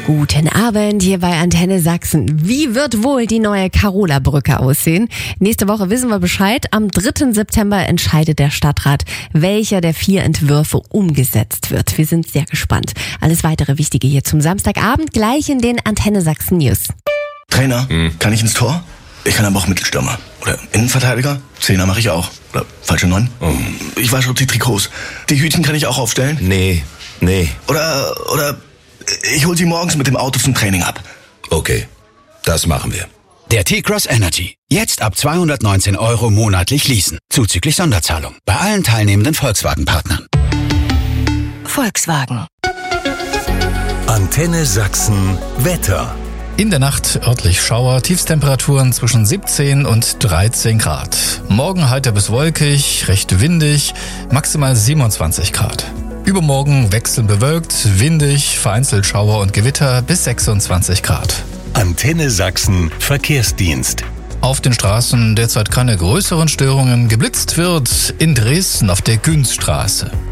Guten Abend hier bei Antenne Sachsen. Wie wird wohl die neue Karola-Brücke aussehen? Nächste Woche wissen wir Bescheid. Am 3. September entscheidet der Stadtrat, welcher der 4 Entwürfe umgesetzt wird. Wir sind sehr gespannt. Alles weitere Wichtige hier zum Samstagabend gleich in den Antenne Sachsen News. Trainer, kann ich ins Tor? Ich kann aber auch Mittelstürmer. Oder Innenverteidiger? Zehner mache ich auch. Oder falsche 9? Ich wasche die Trikots. Die Hütchen kann ich auch aufstellen? Nee. Oder ich hol sie morgens mit dem Auto zum Training ab. Okay, das machen wir. Der T-Cross Energy. Jetzt ab 219 € monatlich leasen. Zuzüglich Sonderzahlung. Bei allen teilnehmenden Volkswagen-Partnern. Volkswagen. Antenne Sachsen Wetter. In der Nacht örtlich Schauer, Tiefstemperaturen zwischen 17 und 13 Grad. Morgen heiter bis wolkig, recht windig, maximal 27 Grad. Übermorgen wechselnd bewölkt, windig, vereinzelt Schauer und Gewitter bis 26 Grad. Antenne Sachsen Verkehrsdienst. Auf den Straßen derzeit keine größeren Störungen. Geblitzt wird in Dresden auf der Günzstraße.